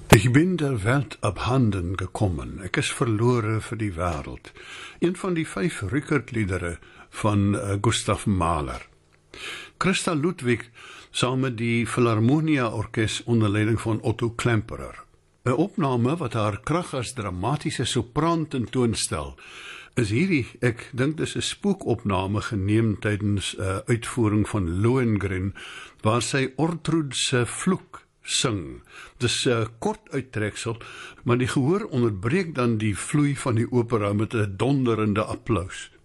Ich bin der Welt abhanden gekommen, ek is verlore vir die wêreld. Een van die 5 Rückert-liedere van Gustav Mahler. Christa Ludwig saam met die Philharmonia Orkes onder leiding van Otto Klemperer. 'n Opname wat haar krag as dramatiese sopraan tentoonstel, is hierdie, ek dink dis 'n spookopname geneem tydens 'n uitvoering van Lohengrin, waar sy Ortrud se vloek sing. Dis 'n kort uittreksel, maar die gehoor onderbreek dan die vloei van die opera met 'n donderende applaus.